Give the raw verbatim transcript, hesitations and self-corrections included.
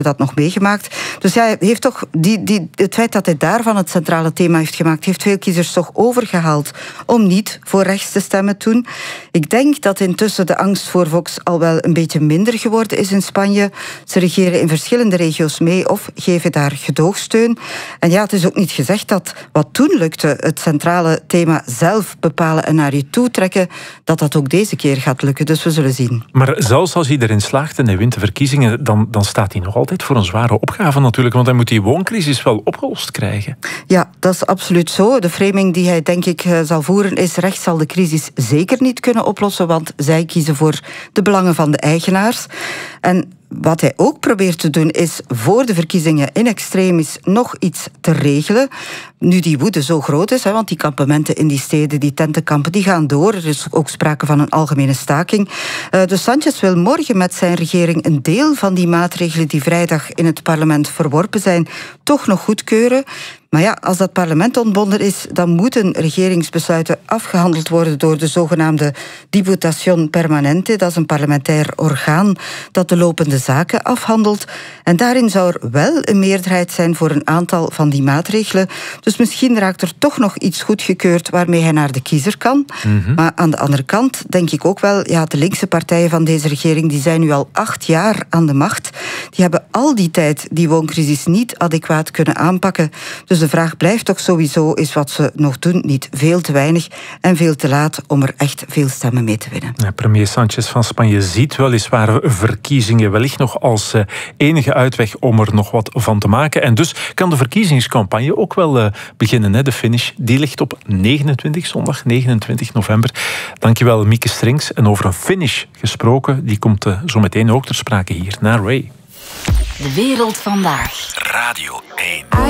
dat nog meegemaakt. Dus ja, hij heeft toch die, die, het feit dat hij daarvan het centrale thema heeft gemaakt, heeft veel kiezers toch overgehaald om niet voor rechts te stemmen toen. Ik denk dat intussen de angst voor Vox al wel een beetje minder geworden is in Spanje. Ze regeren in verschillende regio's mee of geven daar gedoogsteun. En ja, het is ook niet gezegd dat wat toen lukte, het centrale thema zelf bepalen en naar je toe trekken, dat dat ook deze keer gaat lukken. Dus we zullen zien. Maar zelfs als hij erin slaagt en hij wint de verkiezingen, dan, dan staat hij nog altijd voor een zware opgave natuurlijk, want hij moet die wooncrisis wel opgelost krijgen. Ja, dat is absoluut zo. De framing die hij denk ik zal voeren is: rechts zal de crisis zeker niet kunnen oplossen, want zij kiezen voor de belangen van de eigenaars. En wat hij ook probeert te doen is voor de verkiezingen in extremis nog iets te regelen. Nu die woede zo groot is, want die kampementen in die steden, die tentenkampen, die gaan door. Er is ook sprake van een algemene staking. Dus Sánchez wil morgen met zijn regering een deel van die maatregelen die vrijdag in het parlement verworpen zijn, toch nog goedkeuren. Maar ja, als dat parlement ontbonden is, dan moeten regeringsbesluiten afgehandeld worden door de zogenaamde Diputación Permanente. Dat is een parlementair orgaan dat de lopende zaken afhandelt. En daarin zou er wel een meerderheid zijn voor een aantal van die maatregelen. Dus misschien raakt er toch nog iets goedgekeurd waarmee hij naar de kiezer kan. Mm-hmm. Maar aan de andere kant denk ik ook wel, ja, de linkse partijen van deze regering, die zijn nu al acht jaar aan de macht. Die hebben al die tijd die wooncrisis niet adequaat kunnen aanpakken. Dus de vraag blijft toch sowieso, is wat ze nog doen niet veel te weinig en veel te laat om er echt veel stemmen mee te winnen. Ja, premier Sánchez van Spanje ziet weliswaar verkiezingen wellicht nog als uh, enige uitweg om er nog wat van te maken. En dus kan de verkiezingscampagne ook wel uh, beginnen. Hè? De finish die ligt op negenentwintig, zondag negenentwintig november. Dankjewel Mieke Strings. En over een finish gesproken, die komt uh, zo meteen ook ter sprake hier naar Ray. De wereld vandaag. Radio één.